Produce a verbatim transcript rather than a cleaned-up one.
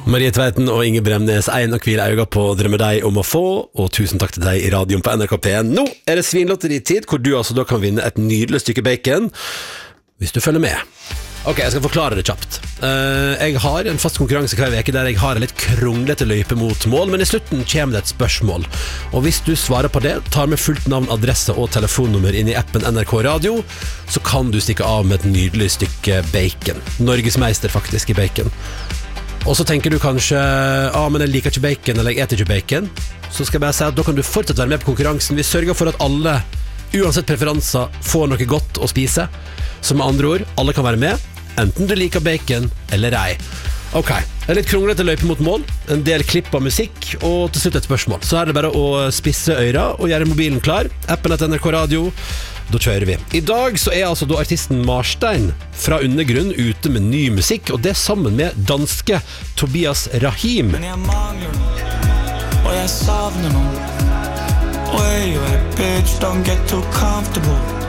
Marie Tveiten og Inge Bremnes, en og hvile øyne på å drømme deg om å få, og tusen takk til deg i radioen på N R K P en. Nå er det svinlotteritid, hvor du altså da kan vinne et nydelig stykke bacon, hvis du følger med. Ok, jeg skal forklare det kjapt. Uh, jeg har en fast konkurranse hver veke der jeg har en litt kronglete løype mot mål, men i slutten kommer det et spørsmål. Og hvis du svarer på det, tar med fullt navn, adresse og telefonnummer inn i appen N R K Radio, så kan du stikke av med et nydelig stykke bacon. Norgesmeister faktisk i bacon. Og så tenker du kanskje, ah, men jeg liker ikke bacon, eller jeg eter ikke bacon. Så skal jeg bare si at da kan du fortsatt være med på konkurransen. Vi sørger for at alle, uansett preferanser, får noe godt å spise. Så med andre ord, alle kan være med, enten du liker bacon eller ei. Ok, det er litt kronglete løype mot mål, en del klipp av musikk, og til slutt et spørsmål. Så er det bare å spisse øyra og gjøre mobilen klar. Appen etter N R K Radio. Da kjører vi. I dag så er altså da artisten Marstein fra Undergrunn ute med ny musikk, og det sammen med danske Tobias Rahim. Men jeg mangler noe, og jeg savner noe. Og jeg er bitch, don't get too comfortable.